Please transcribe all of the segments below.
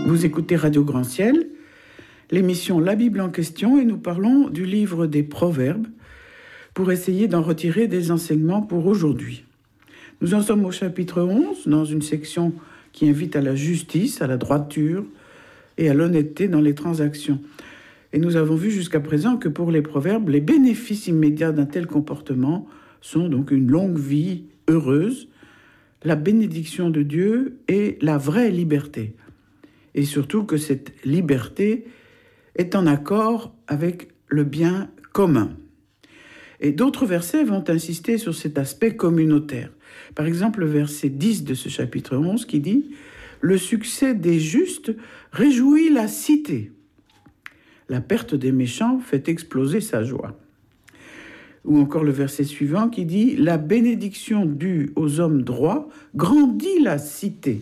Vous écoutez Radio Grand Ciel, l'émission La Bible en question, et nous parlons du livre des Proverbes pour essayer d'en retirer des enseignements pour aujourd'hui. Nous en sommes au chapitre 11, dans une section qui invite à la justice, à la droiture et à l'honnêteté dans les transactions. Et nous avons vu jusqu'à présent que pour les Proverbes, les bénéfices immédiats d'un tel comportement sont donc une longue vie heureuse, la bénédiction de Dieu et la vraie liberté. Et surtout que cette liberté est en accord avec le bien commun. Et d'autres versets vont insister sur cet aspect communautaire. Par exemple, le verset 10 de ce chapitre 11 qui dit « Le succès des justes réjouit la cité. La perte des méchants fait exploser sa joie. » Ou encore le verset suivant qui dit « La bénédiction due aux hommes droits grandit la cité.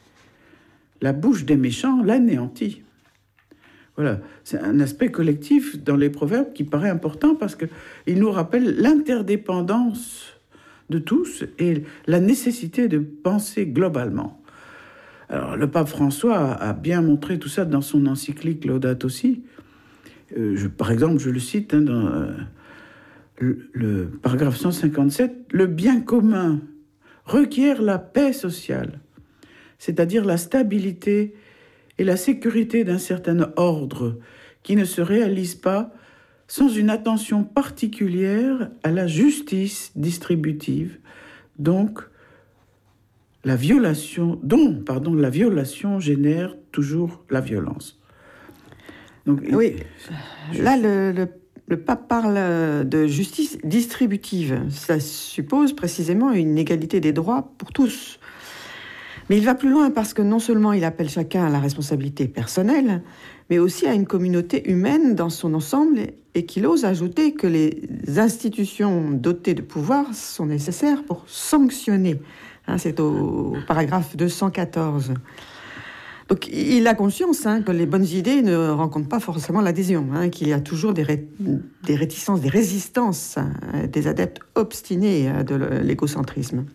La bouche des méchants l'anéantit. » Voilà, c'est un aspect collectif dans les proverbes qui paraît important parce qu'il nous rappelle l'interdépendance de tous et la nécessité de penser globalement. Alors, le pape François a bien montré tout ça dans son encyclique Laudato Si. Par exemple, je le cite dans le paragraphe 157, « Le bien commun requiert la paix sociale, c'est-à-dire la stabilité et la sécurité d'un certain ordre qui ne se réalise pas sans une attention particulière à la justice distributive, donc la violation génère toujours la violence. » Donc, oui, là le pape parle de justice distributive. Ça suppose précisément une égalité des droits pour tous. Mais il va plus loin parce que non seulement il appelle chacun à la responsabilité personnelle, mais aussi à une communauté humaine dans son ensemble et qu'il ose ajouter que les institutions dotées de pouvoir sont nécessaires pour sanctionner. C'est au paragraphe 214. Donc il a conscience que les bonnes idées ne rencontrent pas forcément l'adhésion, qu'il y a toujours des réticences, des résistances, des adeptes obstinés de l'égocentrisme.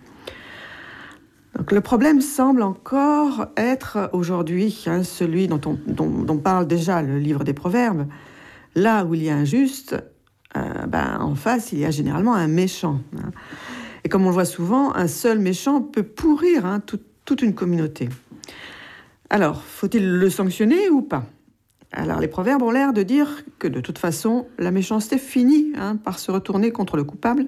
Donc le problème semble encore être aujourd'hui celui dont parle déjà le livre des Proverbes. Là où il y a un juste, en face il y a généralement un méchant. Et comme on le voit souvent, un seul méchant peut pourrir toute une communauté. Alors, faut-il le sanctionner ou pas ? Alors, les proverbes ont l'air de dire que de toute façon, la méchanceté finit par se retourner contre le coupable.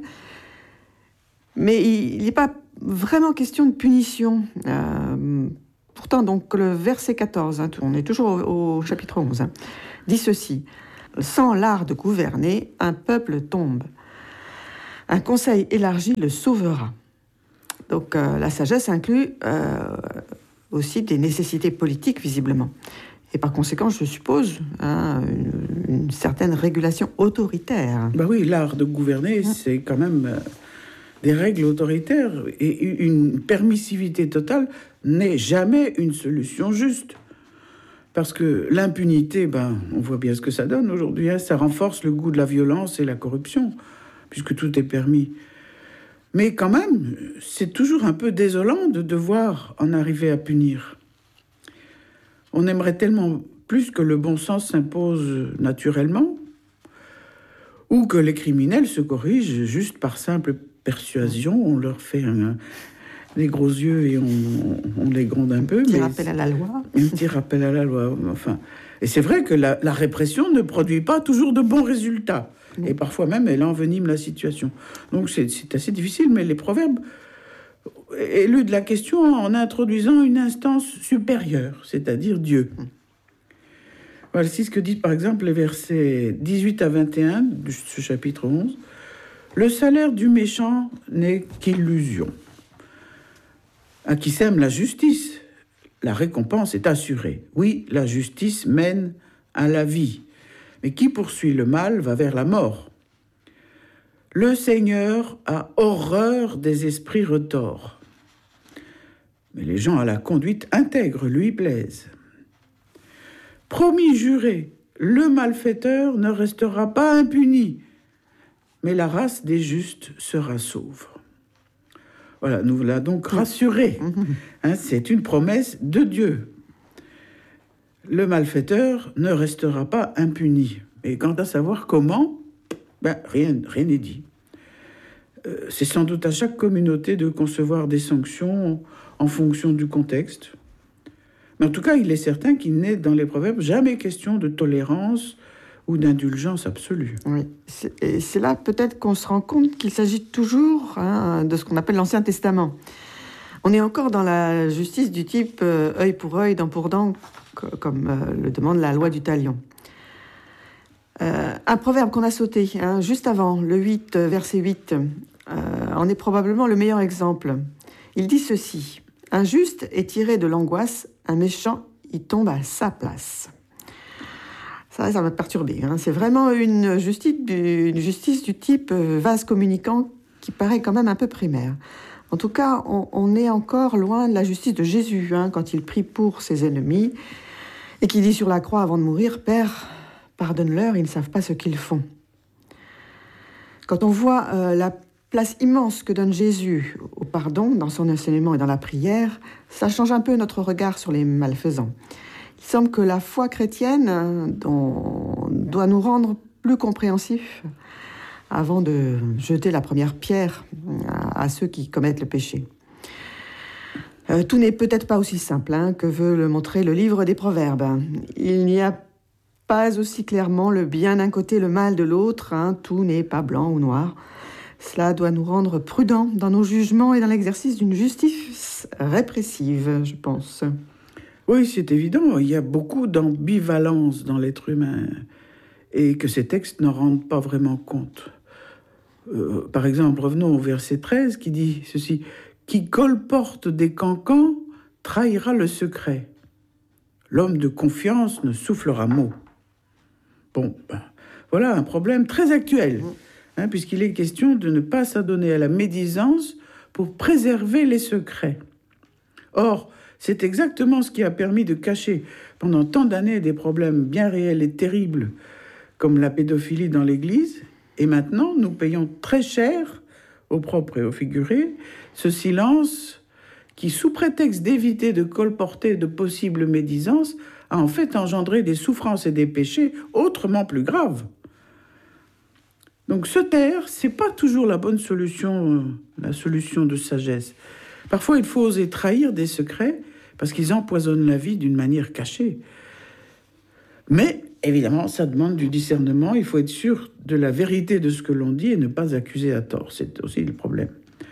Mais il n'est pas vraiment question de punition. Pourtant, donc, le verset 14, on est toujours au chapitre 11, dit ceci. « Sans l'art de gouverner, un peuple tombe. Un conseil élargi le sauvera. » Donc, la sagesse inclut aussi des nécessités politiques, visiblement. Et par conséquent, je suppose, une certaine régulation autoritaire. Oui, l'art de gouverner, c'est quand même des règles autoritaires. Et une permissivité totale n'est jamais une solution juste. Parce que l'impunité, on voit bien ce que ça donne aujourd'hui. Ça renforce le goût de la violence et la corruption, puisque tout est permis. Mais quand même, c'est toujours un peu désolant de devoir en arriver à punir. On aimerait tellement plus que le bon sens s'impose naturellement, ou que les criminels se corrigent juste par simple persuasion. On leur fait des gros yeux et on les gronde un peu. Un petit rappel à la loi. Un petit rappel à la loi, enfin. Et c'est vrai que la répression ne produit pas toujours de bons résultats. Et parfois même, elle envenime la situation. Donc c'est assez difficile, mais les proverbes éludent la question en introduisant une instance supérieure, c'est-à-dire Dieu. Voici ce que dit par exemple les versets 18 à 21 de ce chapitre 11. « Le salaire du méchant n'est qu'illusion. À qui sème la justice, la récompense est assurée. Oui, la justice mène à la vie. Mais qui poursuit le mal va vers la mort. Le Seigneur a horreur des esprits retors. Mais les gens à la conduite intègre lui plaisent. Promis juré, le malfaiteur ne restera pas impuni, mais la race des justes sera sauve. » Voilà, nous l'a donc rassuré. C'est une promesse de Dieu. le malfaiteur ne restera pas impuni. Et quant à savoir comment, rien n'est dit. C'est sans doute à chaque communauté de concevoir des sanctions en fonction du contexte. Mais en tout cas, il est certain qu'il n'est dans les proverbes jamais question de tolérance ou d'indulgence absolue. Oui. Et c'est là peut-être qu'on se rend compte qu'il s'agit toujours de ce qu'on appelle l'Ancien Testament. On est encore dans la justice du type œil pour œil, dent pour dent, comme le demande la loi du talion. Un proverbe qu'on a sauté juste avant, le 8, verset 8, en est probablement le meilleur exemple. Il dit ceci: « Un juste est tiré de l'angoisse, un méchant y tombe à sa place. » Ça m'a perturbé. C'est vraiment une justice du type vase communicant qui paraît quand même un peu primaire. En tout cas, on est encore loin de la justice de Jésus, quand il prie pour ses ennemis et qui dit sur la croix avant de mourir: « Père, pardonne-leur, ils ne savent pas ce qu'ils font. » Quand on voit la place immense que donne Jésus au pardon dans son enseignement et dans la prière, ça change un peu notre regard sur les malfaisants. Il semble que la foi chrétienne doit nous rendre plus compréhensifs avant de jeter la première pierre à ceux qui commettent le péché. Tout n'est peut-être pas aussi simple que veut le montrer le livre des Proverbes. Il n'y a pas aussi clairement le bien d'un côté, le mal de l'autre. Tout n'est pas blanc ou noir. Cela doit nous rendre prudents dans nos jugements et dans l'exercice d'une justice répressive, je pense. Oui, c'est évident. Il y a beaucoup d'ambivalence dans l'être humain et que ces textes n'en rendent pas vraiment compte. Par exemple, revenons au verset 13 qui dit ceci: « Qui colporte des cancans trahira le secret. L'homme de confiance ne soufflera mot. » Bon, voilà un problème très actuel, puisqu'il est question de ne pas s'adonner à la médisance pour préserver les secrets. Or, c'est exactement ce qui a permis de cacher pendant tant d'années des problèmes bien réels et terribles, comme la pédophilie dans l'Église. Et maintenant, nous payons très cher, au propre et au figuré, ce silence qui, sous prétexte d'éviter de colporter de possibles médisances, a en fait engendré des souffrances et des péchés autrement plus graves. Donc se taire, c'est pas toujours la bonne solution, la solution de sagesse. Parfois, il faut oser trahir des secrets parce qu'ils empoisonnent la vie d'une manière cachée. Mais, évidemment, ça demande du discernement. Il faut être sûr de la vérité de ce que l'on dit et ne pas accuser à tort. C'est aussi le problème.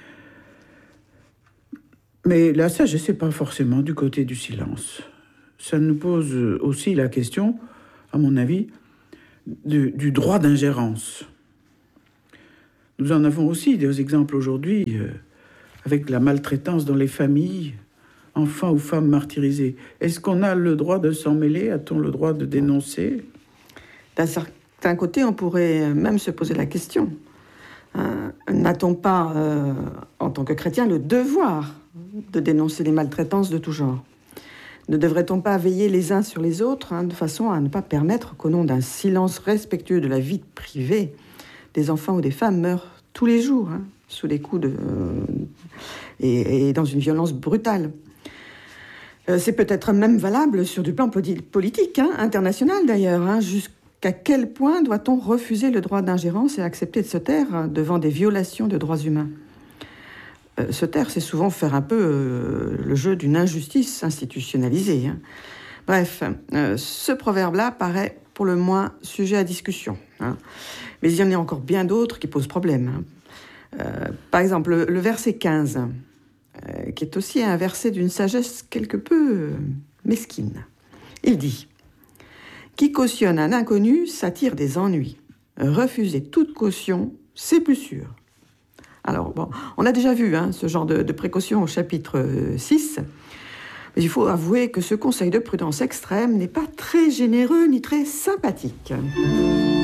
Mais la sagesse n'est pas forcément du côté du silence. Ça nous pose aussi la question, à mon avis, du droit d'ingérence. Nous en avons aussi des exemples aujourd'hui avec la maltraitance dans les familles, enfants ou femmes martyrisés. Est-ce qu'on a le droit de s'en mêler? A-t-on le droit de dénoncer? D'un certain côté, on pourrait même se poser la question. N'a-t-on pas, en tant que chrétien, le devoir de dénoncer les maltraitances de tout genre? Ne devrait-on pas veiller les uns sur les autres, de façon à ne pas permettre qu'au nom d'un silence respectueux de la vie privée, des enfants ou des femmes meurent tous les jours, sous les coups et dans une violence brutale? C'est peut-être même valable sur du plan politique, international d'ailleurs. Jusqu'à quel point doit-on refuser le droit d'ingérence et accepter de se taire devant des violations de droits humains? Se taire, c'est souvent faire un peu le jeu d'une injustice institutionnalisée. Bref, ce proverbe-là paraît pour le moins sujet à discussion. Mais il y en a encore bien d'autres qui posent problème. Par exemple, le verset 15, qui est aussi un verset d'une sagesse quelque peu mesquine. Il dit: « Qui cautionne un inconnu s'attire des ennuis. Refuser toute caution, c'est plus sûr. » Alors, bon, on a déjà vu ce genre de précaution au chapitre 6, mais il faut avouer que ce conseil de prudence extrême n'est pas très généreux ni très sympathique.